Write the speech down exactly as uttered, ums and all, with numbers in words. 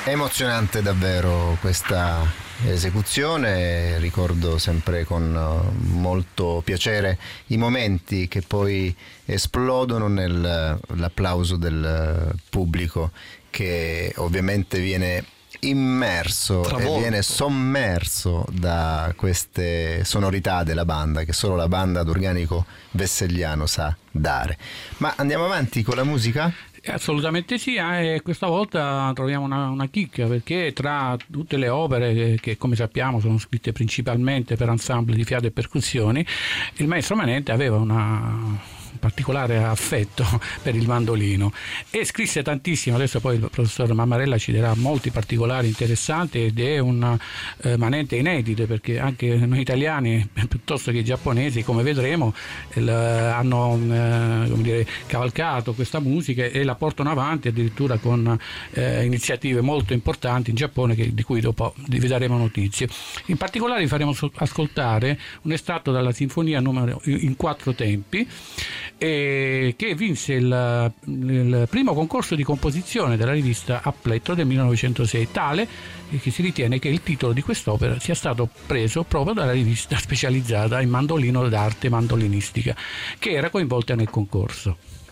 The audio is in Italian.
Emozionante davvero questa esecuzione, ricordo sempre con molto piacere i momenti che poi esplodono nell'applauso del pubblico, che ovviamente viene immerso Travolto. e viene sommerso da queste sonorità della banda che solo la banda ad organico Vesselliano sa dare. Ma andiamo avanti con la musica? Assolutamente sì, e questa volta troviamo una, una chicca, perché tra tutte le opere che, che come sappiamo sono scritte principalmente per ensemble di fiate e percussioni, il maestro Manente aveva una particolare affetto per il mandolino e scrisse tantissimo. Adesso poi il professor Mammarella ci darà molti particolari interessanti, ed è un eh, Manente inedito, perché anche noi italiani piuttosto che i giapponesi, come vedremo, il, hanno eh, come dire, cavalcato questa musica e la portano avanti addirittura con eh, iniziative molto importanti in Giappone, che, di cui dopo vi daremo notizie. In particolare vi faremo ascoltare un estratto dalla sinfonia numero in quattro tempi, e che vinse il, il primo concorso di composizione della rivista A Plettro del millenovecentosei, tale che si ritiene che il titolo di quest'opera sia stato preso proprio dalla rivista specializzata in mandolino d'arte mandolinistica che era coinvolta nel concorso.